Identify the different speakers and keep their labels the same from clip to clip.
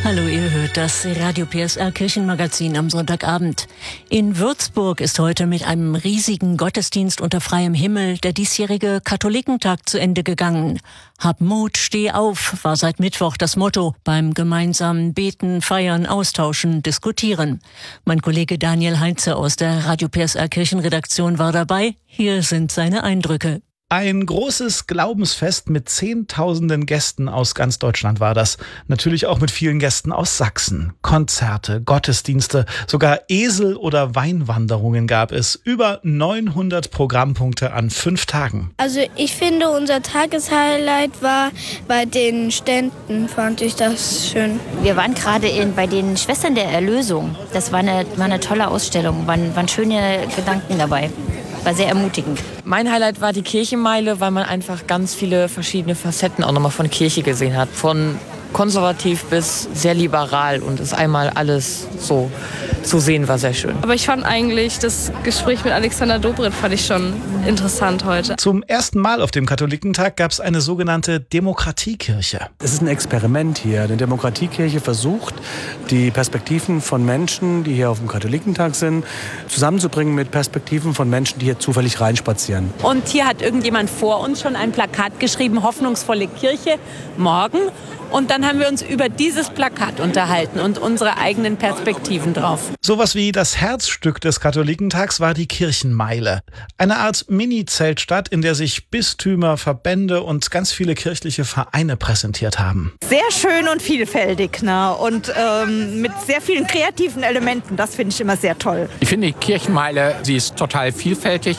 Speaker 1: Hallo, ihr hört das Radio PSR Kirchenmagazin am Sonntagabend. In Würzburg ist heute mit einem riesigen Gottesdienst unter freiem Himmel der diesjährige Katholikentag zu Ende gegangen. Hab Mut, steh auf, war seit Mittwoch das Motto beim gemeinsamen Beten, Feiern, Austauschen, Diskutieren. Mein Kollege Daniel Heinze aus der Radio PSR Kirchenredaktion war dabei. Hier sind seine Eindrücke.
Speaker 2: Ein großes Glaubensfest mit Zehntausenden Gästen aus ganz Deutschland war das. Natürlich auch mit vielen Gästen aus Sachsen. Konzerte, Gottesdienste, sogar Esel- oder Weinwanderungen gab es. Über 900 Programmpunkte an 5 Tagen.
Speaker 3: Also ich finde, unser Tageshighlight war bei den Ständen, fand ich das schön.
Speaker 4: Wir waren gerade bei den Schwestern der Erlösung. Das war eine tolle Ausstellung, waren schöne Gedanken dabei. War sehr ermutigend.
Speaker 5: Mein Highlight war die Kirchenmeile, weil man einfach ganz viele verschiedene Facetten auch nochmal von Kirche gesehen hat. Von konservativ bis sehr liberal und es einmal alles so zu sehen war sehr schön.
Speaker 6: Aber ich fand eigentlich das Gespräch mit Alexander Dobrindt fand ich schon interessant heute.
Speaker 2: Zum ersten Mal auf dem Katholikentag gab es eine sogenannte Demokratiekirche.
Speaker 7: Es ist ein Experiment hier. Eine Demokratiekirche versucht, die Perspektiven von Menschen, die hier auf dem Katholikentag sind, zusammenzubringen mit Perspektiven von Menschen, die hier zufällig reinspazieren.
Speaker 8: Und hier hat irgendjemand vor uns schon ein Plakat geschrieben, hoffnungsvolle Kirche, morgen. Und dann haben wir uns über dieses Plakat unterhalten und unsere eigenen Perspektiven drauf.
Speaker 2: Sowas wie das Herzstück des Katholikentags war die Kirchenmeile. Eine Art Mini-Zeltstadt, in der sich Bistümer, Verbände und ganz viele kirchliche Vereine präsentiert haben.
Speaker 9: Sehr schön und vielfältig, ne? Und mit sehr vielen kreativen Elementen. Das finde ich immer sehr toll.
Speaker 10: Ich finde die Kirchenmeile, sie ist total vielfältig.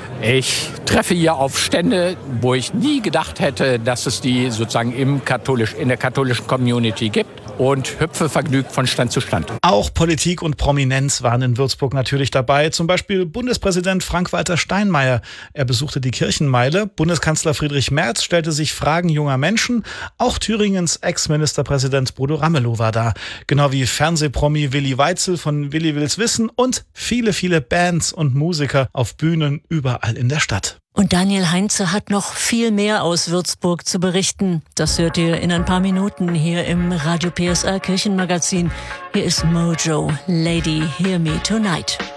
Speaker 10: Ich treffe hier auf Stände, wo ich nie gedacht hätte, dass es die sozusagen in der katholischen Community gibt, und hüpfe vergnügt von Stand zu Stand.
Speaker 2: Auch Politik und Prominenz waren in Würzburg natürlich dabei. Zum Beispiel Bundespräsident Frank-Walter Steinmeier. Er besuchte die Kirchenmeile. Bundeskanzler Friedrich Merz stellte sich Fragen junger Menschen. Auch Thüringens Ex-Ministerpräsident Bodo Ramelow war da. Genau wie Fernsehpromi Willi Weitzel von Willi Will's Wissen und viele, viele Bands und Musiker auf Bühnen überall in der Stadt.
Speaker 1: Und Daniel Heinze hat noch viel mehr aus Würzburg zu berichten. Das hört ihr in ein paar Minuten hier im Radio PSR Kirchenmagazin. Hier ist Mojo, Lady Hear Me Tonight.